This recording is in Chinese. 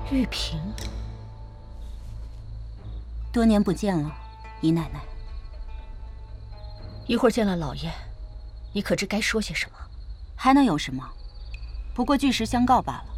玉萍， 多年不见了，姨奶奶。 一会儿见了老爷，你可知该说些什么？ 还能有什么？不过据实相告罢了。